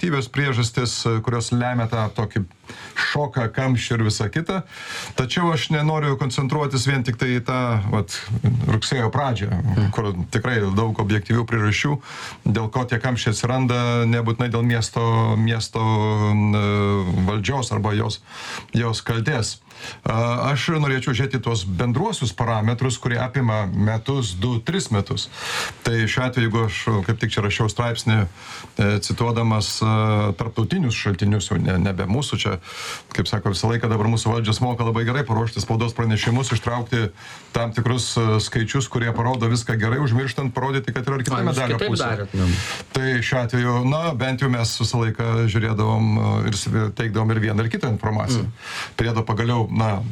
objektyvios priežastis, kurios lemia tą tokį šoką, kamščių ir visą kitą. Tačiau aš nenoriu koncentruotis vien tik tai į tą rugsėjo pradžią, kur tikrai daug objektyvių priežasčių, dėl ko tie kamščiai atsiranda, nebūtinai dėl miesto valdžios arba jos kaltės. Aš norėčiau žiūrėti tuos bendruosius parametrus, kurie apima metus, 2-3 metus. Tai šiuo atveju, jeigu aš kaip tik čia rašiau straipsnį, cituodamas tarptautinius šaltinius, jau nebe mūsų čia, kaip sako, visą laiką dabar mūsų valdžios moka labai gerai paruošti spaudos pranešimus, ištraukti tam tikrus skaičius, kurie parodo viską gerai, užmirštant parodyti, kad yra ir kita medalio pusė. Tai šiuo atveju, bent jau mes visą laiką žiūrėdavom ir teikdavom ir vieną ir kitą informaciją. Priedo pagaliau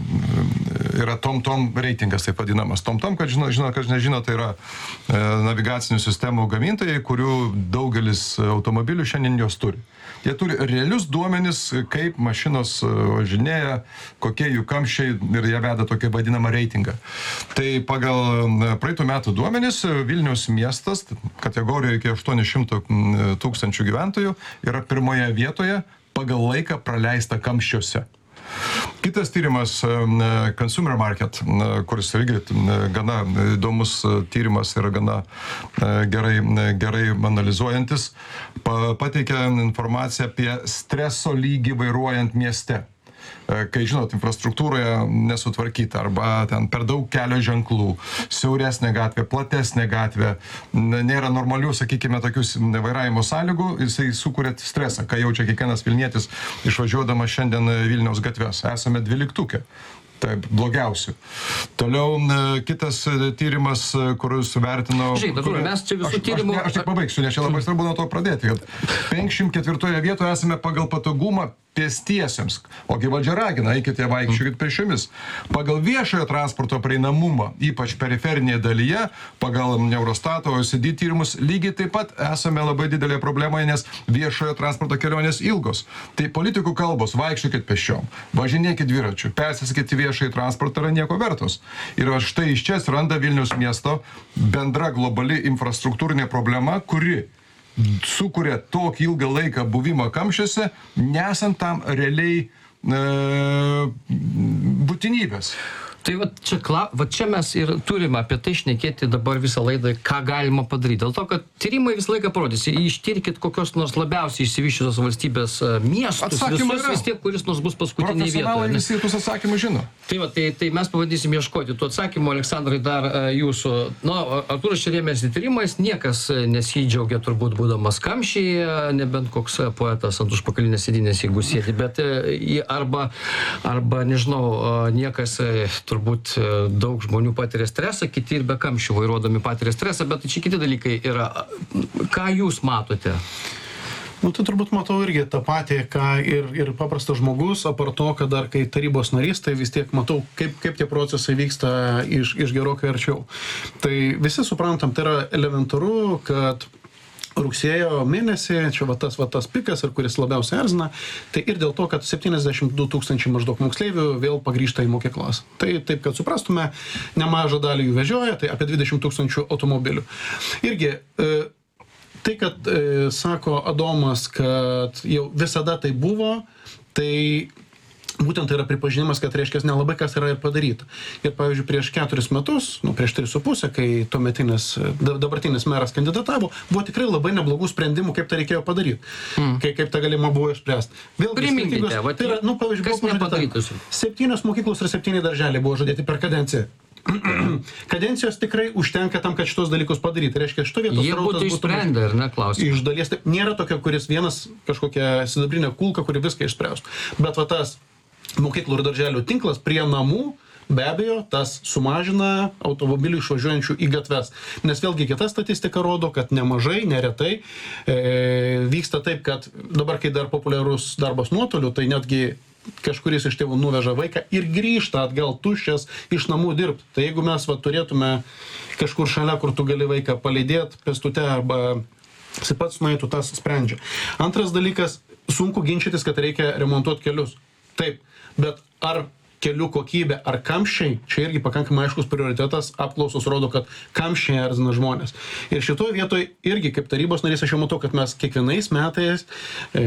yra TomTom reitingas, taip vadinamas. TomTom, kad nežino, tai yra navigacinių sistemų gamintojai, kurių daugelis automobilių šiandien jos turi. Jie turi realius duomenis, kaip mašinos važinėja, kokie jų kamščiai ir jie veda tokį vadinamą reitingą. Tai pagal praeitų metų duomenis Vilniaus miestas, kategorijoje iki 800 tūkstančių gyventojų, yra pirmoje vietoje pagal laiką praleistą kamščiuose. Kitas tyrimas, Consumer Market, kuris irgi gana įdomus tyrimas ir gana gerai analizuojantis, pateikia informaciją apie streso lygį vairuojant mieste. Kai, žinot, infrastruktūroje nesutvarkyta arba ten per daug kelio ženklų, siauresnė gatvė, platesnė gatvė, nėra normalių, sakykime, tokius vairavimo sąlygų, jisai sukuria stresą, ką jaučia kiekvienas vilnietis išvažiuodamas šiandien Vilniaus gatves. Esame 12. Taip, blogiausių. Toliau kitas tyrimas, kuris vertino... Žiūrėk, mes čia visų tyrimų... Aš tik pabaigsiu, nes čia labai svarbu nuo to pradėti, kad 54 vietoje esame pagal patogumą pėstiesiems, ogi valdžia ragina, eikite vaikščiokit pėsčiomis. Pagal viešojo transporto prieinamumą, ypač periferinėje dalyje, pagal Eurostato OECD tyrimus, lygiai taip pat esame labai didelė problema, nes viešojo transporto kelionės ilgos. Tai politikų kalbos, vaikščiokit pėsčiom, važinėkit dviračiu, persėskit į viešąjį transportą yra nieko vertos. Ir štai iš čia atsiranda Vilniaus miesto bendra globali infrastruktūrinė problema, kuri sukuria tokį ilgą laiką buvimą kamščiuose, nesant tam realiai būtinybės. Tai čia mes ir turime apie tai šnekėti dabar visą laidą, ką galima padaryti. Dėl to, kad tyrimai visą laiką parodys, ištirkit kokios nors labiausiai išsivyščiusios valstybės miestus, visus vis tiek, kuris nors bus paskutinėje vietoje. Profesionalai visi tuos atsakymus žino. Tai mes pabandysim ieškoti tų atsakymų. Aleksandrai, dar jūsų. Artūras čia rėmėsi tyrimais, niekas nesidžiaugia turbūt būdamas kamščiai, nebent koks poetas ant užpakalinės sėdynės, jeigu sėdi, bet arba nežinau, niekas turbūt daug žmonių patiria stresą, kiti ir be kamščių vairuodami patiria stresą, bet čia kiti dalykai yra. Ką jūs matote? Tai turbūt matau irgi tą patį, ką ir paprastas žmogus, apart to, kad dar kai tarybos narys, tai vis tiek matau, kaip tie procesai vyksta iš gerokai arčiau. Tai visi suprantam, tai yra elementaru, kad rugsėjo mėnesį, čia tas pikas, ir kuris labiausiai erzina, tai ir dėl to, kad 72 tūkstančiai maždaug moksleivių vėl pagrįžta į mokyklas. Tai taip, kad suprastume, nemažą dalį jų vežioja, tai apie 20 tūkstančių automobilių. Irgi, tai, kad sako Adomas, kad jau visada tai buvo, tai būtent tai yra pripažinimas, kad reiškia nelabai kas yra ir padaryta. Ir pavyzdžiui, prieš 4 metus, prieš 3,5, kai dabartinis meras kandidatavo, buvo tikrai labai neblogų sprendimų, kaip tai reikėjo padaryti. Kaip tai galima buvo išspręsti. Priminkite, tai yra, pavyzdžiui, kas nepadarytus? 7 mokyklos ir 7 darželiai buvo žadėti per kadenciją. Kadencijos tikrai užtenka tam, kad šitos dalykus padaryti. Reiškia, šito vietos jie būtų išsprendę, ar ne, klausimas? Iš dalies, nėra tokio, kuris vienas kažkokia sidabrinė kulka, kuri viską išspręstų. Bet tas mokyklų ir darželių tinklas prie namų, be abejo, tas sumažina automobilių išvažiuojančių į gatves. Nes vėlgi kita statistika rodo, kad nemažai, neretai vyksta taip, kad dabar, kai dar populiarus darbas nuotoliu, tai netgi kažkuris iš tėvų nuveža vaiką ir grįžta atgal tuščias iš namų dirbti. Tai jeigu mes turėtume kažkur šalia, kur tu gali vaiką palydėti pėstute arba jis pats nueitų, tas sprendžia. Antras dalykas, sunku ginčytis, kad reikia remontuoti kelius. Taip, bet ar kelių kokybė ar kamščiai, čia irgi pakankamai aiškus prioritetas, apklausos rodo, kad kamščiai erzina žmonės. Ir šitoje vietoje irgi kaip tarybos narys aš jau matau, kad mes kiekvienais metais